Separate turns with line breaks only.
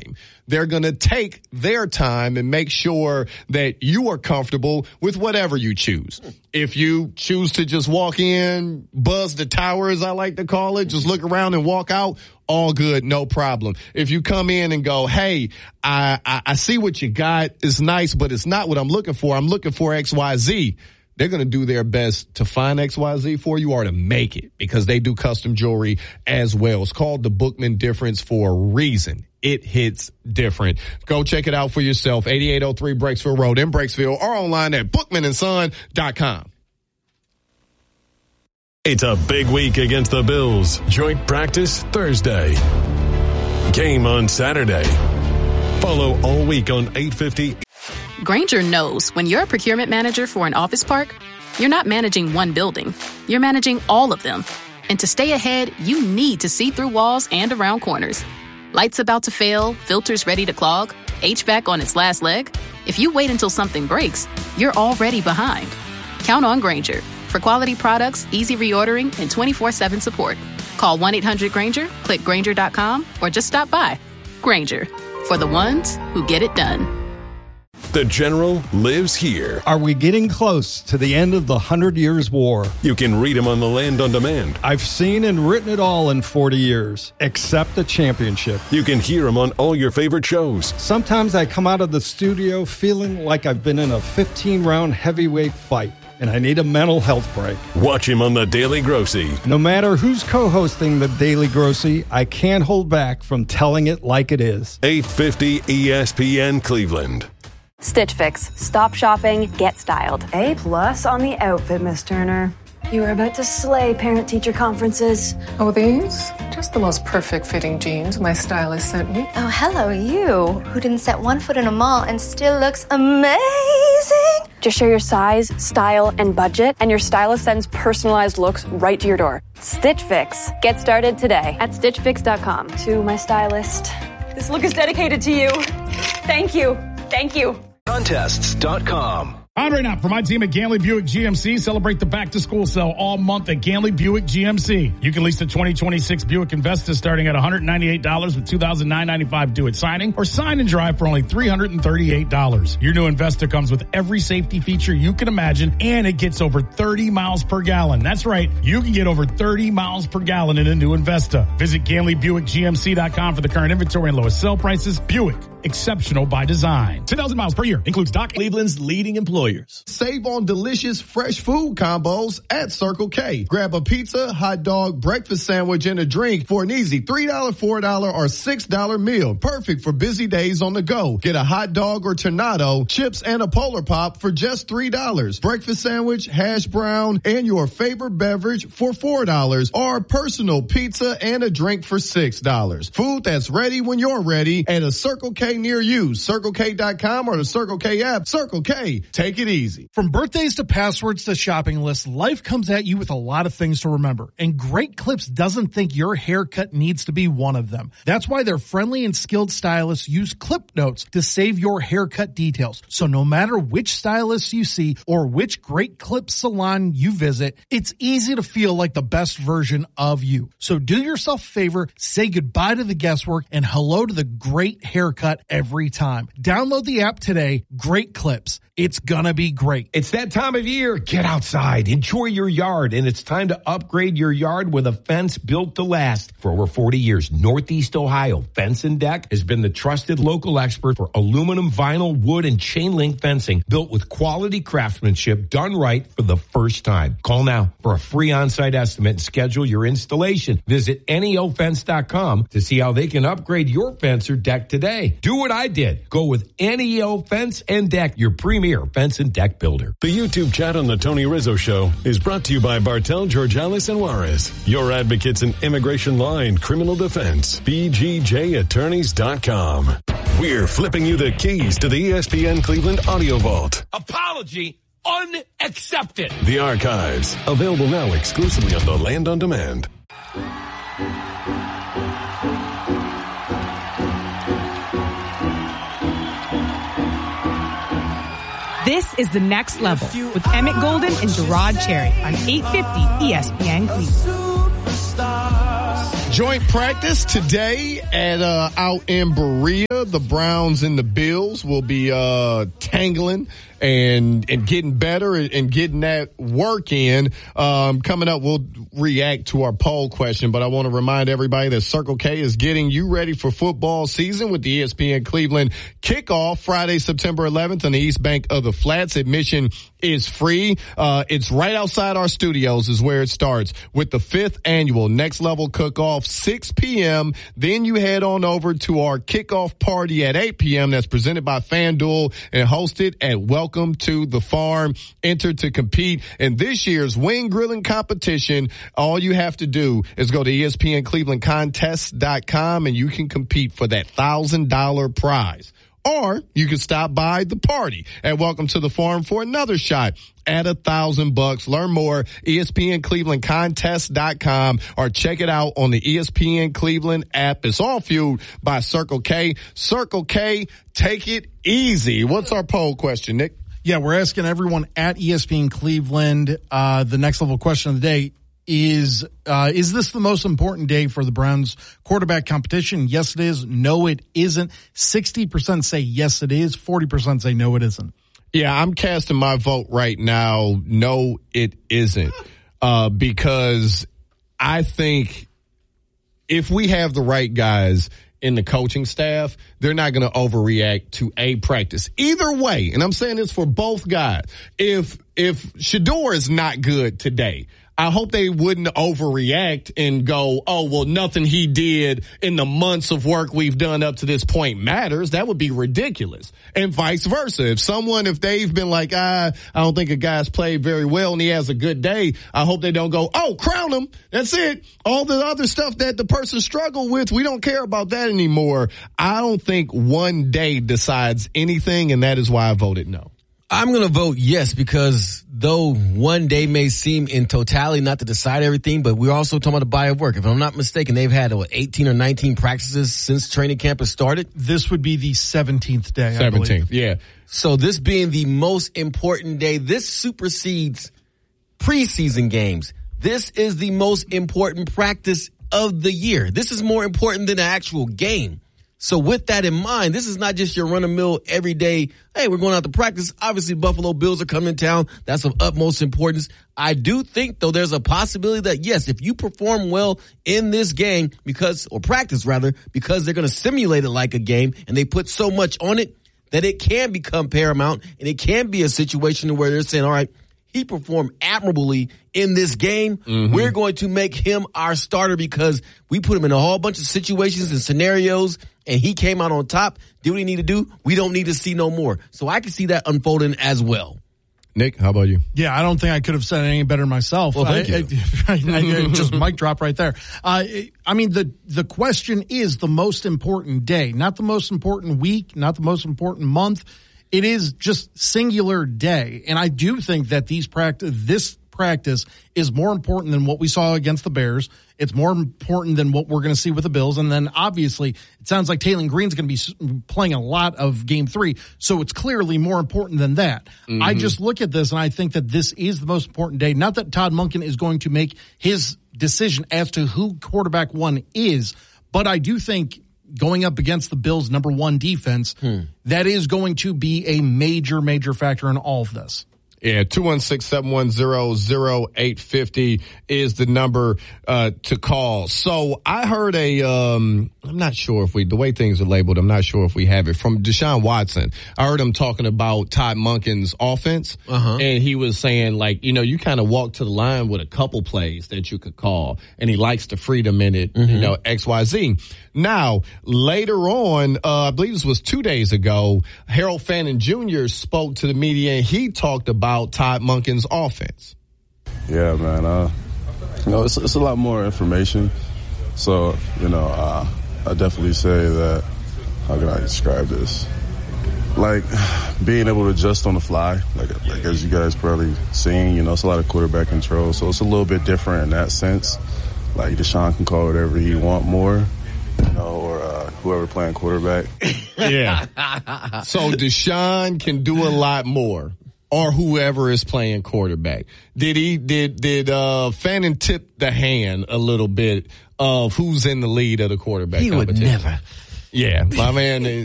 time. They're going to take their time and make sure that you are comfortable with whatever you choose. If you choose to just walk in, buzz the tower, as I like to call it, just look around and walk out, all good, no problem. If you come in and go, hey, I see what you got. It's nice, but it's not what I'm looking for. I'm looking for XYZ. They're going to do their best to find XYZ for you or to make it, because they do custom jewelry as well. It's called the Bookman difference for a reason. It hits different. Go check it out for yourself. 8803 Breaksville Road in Breaksville, or online at bookmanandson.com.
It's a big week against the Bills. Joint practice Thursday. Game on Saturday. Follow all week on 850.
Grainger knows when you're a procurement manager for an office park, you're not managing one building. You're managing all of them. And to stay ahead, you need to see through walls and around corners. Lights about to fail, filters ready to clog, HVAC on its last leg. If you wait until something breaks, you're already behind. Count on Grainger for quality products, easy reordering, and 24/7 support. Call 1-800-GRAINGER, click Grainger.com, or just stop by. Grainger, for the ones who get it done.
The General lives here.
Are we getting close to the end of the 100 Years' War?
You can read him on the Land on Demand.
I've seen and written it all in 40 years, except the championship.
You can hear him on all your favorite shows.
Sometimes I come out of the studio feeling like I've been in a 15-round heavyweight fight, and I need a mental health break.
Watch him on The Daily Grossy.
No matter who's co-hosting The Daily Grossy, I can't hold back from telling it like it is.
850 ESPN Cleveland.
Stitch Fix. Stop shopping, get styled.
A+ on the outfit, Miss Turner. You are about to slay parent-teacher conferences.
Oh, these? Just the most perfect fitting jeans my stylist sent me.
Oh, hello, you, who didn't set one foot in a mall and still looks amazing.
Just share your size, style, and budget, and your stylist sends personalized looks right to your door. Stitch Fix. Get started today at StitchFix.com.
To my stylist, this look is dedicated to you. Thank you. Thank you.
Contests.com.
On right now for my team at Ganley Buick GMC. Celebrate the back-to-school sale all month at Ganley Buick GMC. You can lease the 2026 Buick Investa starting at $198 with $2,995 due at signing, or sign and drive for only $338. Your new Investa comes with every safety feature you can imagine, and it gets over 30 miles per gallon. That's right. You can get over 30 miles per gallon in a new Investa. Visit GanleyBuickGMC.com for the current inventory and lowest sale prices. Buick. Exceptional by design. 10,000 miles per year. Includes Doc, Cleveland's leading employers.
Save on delicious fresh food combos at Circle K. Grab a pizza, hot dog, breakfast sandwich, and a drink for an easy $3, $4, or $6 meal. Perfect for busy days on the go. Get a hot dog or tornado, chips, and a Polar Pop for just $3. Breakfast sandwich, hash brown, and your favorite beverage for $4. Or personal pizza and a drink for $6. Food that's ready when you're ready at a Circle K near you. CircleK.com or the Circle K app. Circle K. Take it easy.
From birthdays to passwords to shopping lists, life comes at you with a lot of things to remember. And Great Clips doesn't think your haircut needs to be one of them. That's why their friendly and skilled stylists use Clip Notes to save your haircut details. So no matter which stylist you see or which Great Clips salon you visit, it's easy to feel like the best version of you. So do yourself a favor, say goodbye to the guesswork and hello to the great haircut every time. Download the app today. Great Clips. It's gonna be great.
It's that time of year. Get outside, enjoy your yard, and it's time to upgrade your yard with a fence built to last. For over 40 years, Northeast Ohio Fence and Deck has been the trusted local expert for aluminum, vinyl, wood, and chain link fencing built with quality craftsmanship done right for the first time. Call now for a free on-site estimate and schedule your installation. Visit NEOFence.com to see how they can upgrade your fence or deck today. Do what I did. Go with NEO Fence and Deck, your premier fence and deck builder.
The YouTube chat on the Tony Rizzo Show is brought to you by Bartel, Georgalis, and Juarez, your advocates in immigration law and criminal defense. BGJattorneys.com. We're flipping you the keys to the ESPN Cleveland Audio Vault.
Apology unaccepted.
The archives, available now exclusively on the Land on Demand.
This is The Next Level with Emmett Golden and Gerard Cherry on 850 ESPN Cleveland.
Joint practice today at out in Berea. The Browns and the Bills will be tangling and getting better and getting that work in. Coming up, we'll react to our poll question, but I want to remind everybody that Circle K is getting you ready for football season with the ESPN Cleveland kickoff Friday, September 11th on the East Bank of the Flats. Admission is free. It's right outside our studios is where it starts with the 5th annual Next Level Cook-Off, 6 p.m. Then you head on over to our kickoff party at 8 p.m. That's presented by FanDuel and hosted at Welcome to the Farm. Enter to compete in this year's wing grilling competition. All you have to do is go to ESPNClevelandContest.com and you can compete for that $1,000 prize. Or you can stop by the party at Welcome to the Farm for another shot at $1,000. Learn more, ESPNClevelandContest.com, or check it out on the ESPN Cleveland app. It's all fueled by Circle K. Circle K, take it easy. What's our poll question, Nick?
Yeah, we're asking everyone at ESPN Cleveland, the next level question of the day is this the most important day for the Browns quarterback competition? Yes, it is. No, it isn't. 60% say yes, it is. 40% say no, it isn't.
Yeah, I'm casting my vote right now. No, it isn't. Because I think if we have the right guys in the coaching staff, they're not going to overreact to a practice. Either way, and I'm saying this for both guys, if Shedeur is not good today, I hope they wouldn't overreact and go, oh, well, nothing he did in the months of work we've done up to this point matters. That would be ridiculous. And vice versa. If they've been like, I don't think a guy's played very well and he has a good day, I hope they don't go, oh, crown him. That's it. All the other stuff that the person struggled with, we don't care about that anymore. I don't think one day decides anything, and that is why I voted no.
I'm going to vote yes, because though one day may seem in totality not to decide everything, but we're also talking about the body of work. If I'm not mistaken, they've had 18 or 19 practices since training camp has started.
This would be the 17th day.
17th, yeah.
So this being the most important day, this supersedes preseason games. This is the most important practice of the year. This is more important than the actual game. So with that in mind, this is not just your run-of-the-mill everyday, hey, we're going out to practice. Obviously, Buffalo Bills are coming to town. That's of utmost importance. I do think, though, there's a possibility that, yes, if you perform well in this game because they're going to simulate it like a game and they put so much on it that it can become paramount and it can be a situation where they're saying, all right, he performed admirably in this game. Mm-hmm. We're going to make him our starter because we put him in a whole bunch of situations and scenarios, and he came out on top, did what he needed to do. We don't need to see no more. So I can see that unfolding as well.
Nick, how about you?
Yeah, I don't think I could have said it any better myself.
Well, thank you.
I just mic drop right there. I mean, the question is the most important day, not the most important week, not the most important month. It is just singular day. And I do think that this practice is more important than what we saw against the Bears. It's more important than what we're going to see with the Bills. And then obviously it sounds like Taylon Green's going to be playing a lot of game 3. So it's clearly more important than that. Mm-hmm. I just look at this and I think that this is the most important day. Not that Todd Monken is going to make his decision as to who quarterback 1 is, but I do think going up against the Bills' number 1 defense, that is going to be a major, major factor in all of this.
Yeah, 216-710-0850 is the number to call. So I heard I'm not sure if the way things are labeled, I'm not sure if we have it, from Deshaun Watson. I heard him talking about Todd Monken's offense, and he was saying, like, you kind of walk to the line with a couple plays that you could call, and he likes the freedom in it, XYZ. Now, later on, I believe this was 2 days ago, Harold Fannin Jr. spoke to the media, and he talked about Todd Monken's offense.
Yeah, man. It's a lot more information. So, I definitely say that, how can I describe this? Like, being able to adjust on the fly, like as you guys probably seen, it's a lot of quarterback control. So it's a little bit different in that sense. Like, Deshaun can call whatever he want more, or whoever playing quarterback.
Yeah. So Deshaun can do a lot more. Or whoever is playing quarterback. Did Fannin tip the hand a little bit of who's in the lead of the quarterback
He would
competition.
never.
Yeah, my man,